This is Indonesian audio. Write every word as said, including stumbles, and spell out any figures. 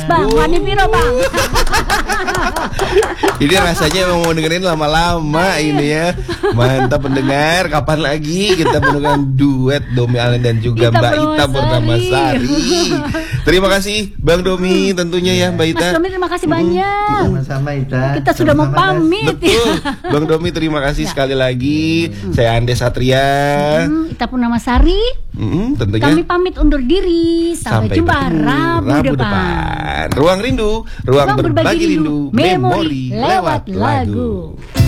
Yes bang, wani piro bang. Ini rasanya emang mau dengerin lama-lama ini ya. Mantap pendengar, kapan lagi kita mendengarkan duet Domi Allen dan juga Ita Mbak Ita Purnamasari. Terima kasih Bang Domi tentunya ya Mbak Ita. Mas Domi terima kasih banyak. Sama-sama Ita. Kita sudah mau pamit. Betul. Bang Domi terima kasih Ya. sekali lagi. Saya Andes Satria. Hmm, Ita Purnamasari. Hmm, tentunya. Kami pamit undur diri. Sampai, Sampai jumpa bertemu Rabu, Rabu depan. depan. Ruang Rindu, ruang, Ruang berbagi, berbagi rindu, rindu, memori memori lewat lewat lagu. lagu.